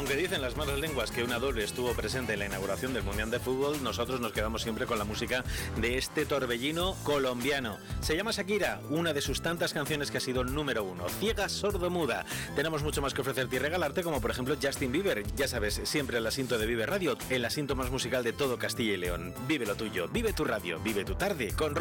aunque dicen las malas lenguas que una doble estuvo presente en la inauguración del Mundial de Fútbol, nosotros nos quedamos siempre con la música de este torbellino colombiano. Se llama Shakira, una de sus tantas canciones que ha sido número 1, ciega, sordo-muda. Tenemos mucho más que ofrecerte y regalarte, como por ejemplo Justin Bieber. Ya sabes, siempre el asiento de Vive Radio, el asiento más musical de todo Castilla y León. Vive lo tuyo, vive tu radio, vive tu tarde con